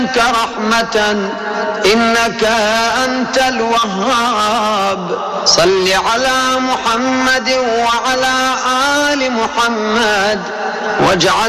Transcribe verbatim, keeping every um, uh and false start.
رحمة إنك أنت الوهاب. صل على محمد وعلى آل محمد واجعل